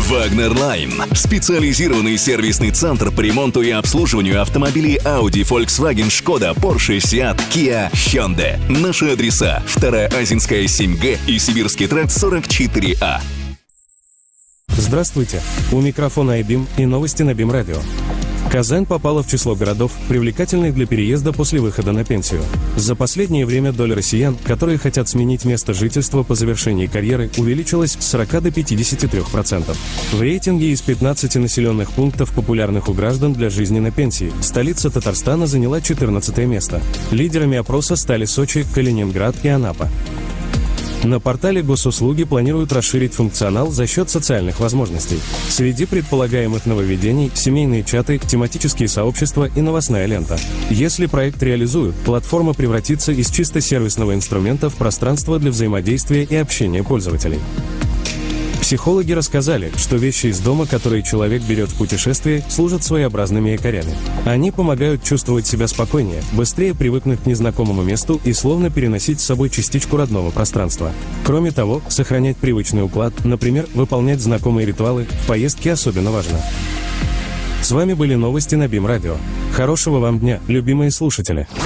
Вагнер-Лайн. Специализированный сервисный центр по ремонту и обслуживанию автомобилей Audi, Volkswagen, Skoda, Porsche, Seat, Kia, Hyundai. Наши адреса: 2-я Азинская 7Г и Сибирский тракт 44А. Здравствуйте! У микрофона iBeam и новости на BeamRadio. Radio. Казань попала в число городов, привлекательных для переезда после выхода на пенсию. За последнее время доля россиян, которые хотят сменить место жительства по завершении карьеры, увеличилась с 40 до 53%. В рейтинге из 15 населенных пунктов, популярных у граждан для жизни на пенсии, столица Татарстана заняла 14 место. Лидерами опроса стали Сочи, Калининград и Анапа. На портале госуслуги планируют расширить функционал за счет социальных возможностей. Среди предполагаемых нововведений – семейные чаты, тематические сообщества и новостная лента. Если проект реализуют, платформа превратится из чисто сервисного инструмента в пространство для взаимодействия и общения пользователей. Психологи рассказали, что вещи из дома, которые человек берет в путешествие, служат своеобразными якорями. Они помогают чувствовать себя спокойнее, быстрее привыкнуть к незнакомому месту и словно переносить с собой частичку родного пространства. Кроме того, сохранять привычный уклад, например, выполнять знакомые ритуалы, в поездке особенно важно. С вами были новости на BeamRadio. Хорошего вам дня, любимые слушатели!